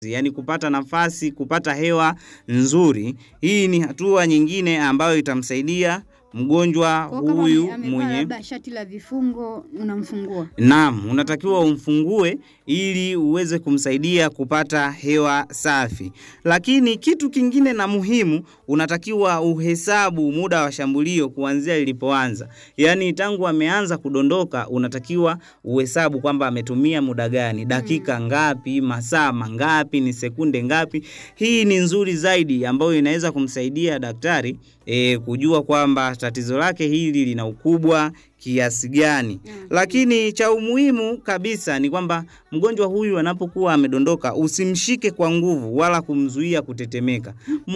yani kupata nafasi, kupata hewa nzuri. Hii ni hatua nyingine ambayo itamsaidia mgonjwa huyu mwenye shati la vifungo unamfungua. Naam, unatakiwa umfungue ili uweze kumsaidia kupata hewa safi. Lakini kitu kingine na muhimu, unatakiwa uhesabu muda wa shambulio kuanzia lilipoanza. Yani tangu ameanza kudondoka unatakiwa uhesabu kwamba ametumia muda gani, dakika ngapi, masaa mangapi, ni sekunde ngapi. Hii ni nzuri zaidi ambayo inaweza kumsaidia daktari kujua kwamba tatizo lake hili lina ukubwa kiasi gani. Lakini cha umuhimu kabisa ni kwamba mgonjwa huyu anapokuwa amedondoka usimshike kwa nguvu wala kumzuia kutetemeka.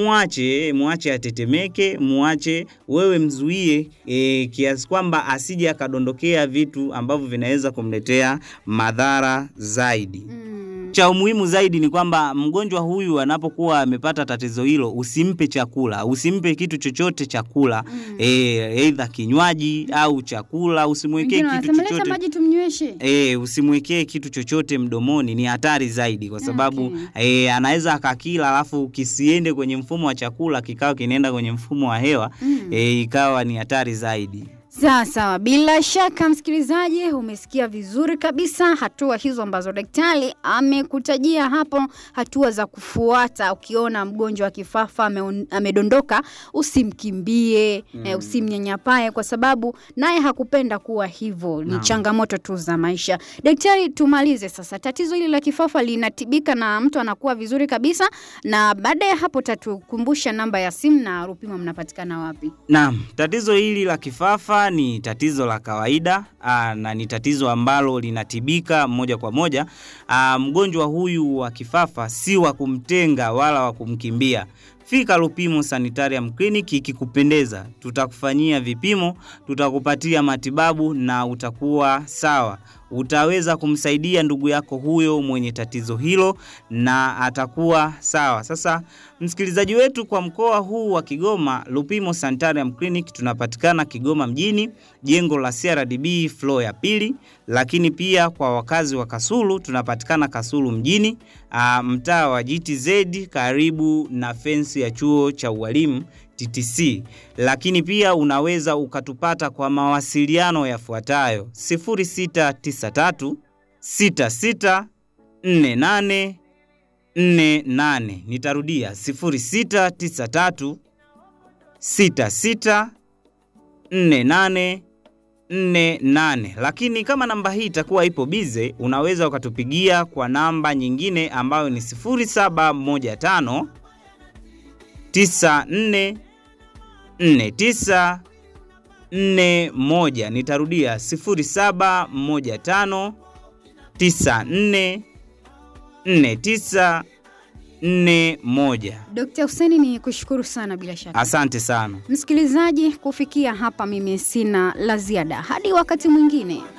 Muache atetemeke, muache wewe mzuie kiasi kwamba asije akadondokea vitu ambavyo vinaweza kumletea madhara zaidi. Cha umuhimu zaidi ni kwamba mgonjwa huyu anapokuwa amepata tatizo hilo usimpe chakula, usimpe kitu chochote chakula, aidha kinywaji au chakula, usimwekee kitu chochote. Maji tumnyweshe. Usimwekee kitu chochote mdomoni, ni hatari zaidi kwa sababu anaweza akakila alafu kisiende kwenye mfumo wa chakula kikao kinaenda kwenye mfumo wa hewa, ikawa ni hatari zaidi. Sawa, bila shaka msikilizaji umesikia vizuri kabisa hatua hizo ambazo daktari amekutajia hapo, hatua za kufuata. Ukiona mgonjwa wa kifafa amedondoka usimkimbie, usimnyanyapae kwa sababu naye hakupenda kuwa hivyo. Ni changamoto tu za maisha. Daktari, tumalize sasa. Tatizo hili la kifafa linatibika na mtu anakuwa vizuri kabisa, na baada ya hapo tatukumbusha namba ya simu na Rupimo mnapatikana wapi? Naam, tatizo hili la kifafa ni tatizo la kawaida na ni tatizo ambalo linatibika moja kwa moja. Mgonjwa huyu wa kifafa si wa kumtenga wala wa kumkimbia. Fika Rupimo Sanitarium Clinic, ikikupendeza tutakufanyia vipimo, tutakupatia matibabu na utakuwa sawa. Utaweza kumsaidia ndugu yako huyo mwenye tatizo hilo na atakuwa sawa. Sasa msikilizaji wetu, kwa mkoa huu wa Kigoma, Rupimo Sanitarium Clinic tunapatikana Kigoma mjini, jengo la CRDB floor ya 2. Lakini pia kwa wakazi wa Kasulu tunapatikana Kasulu mjini, mtaa wa GTZ karibu na fence ya chuo cha ualimu TTC. Lakini pia unaweza ukatupata kwa mawasiliano yafuatayo: 0693 66 48 48. Nitarudia 0693 66 48 48. Lakini kama namba hii itakuwa ipo bize, unaweza ukatupigia kwa namba nyingine ambayo ni 0715 94 49 41. Nitarudia 0715 94 49 41. Dr. Hussein, ni kushukuru sana bila shaka. Asante sana. Msikilizaji, kufikia hapa mimi sina la ziada. Hadi wakati mwingine.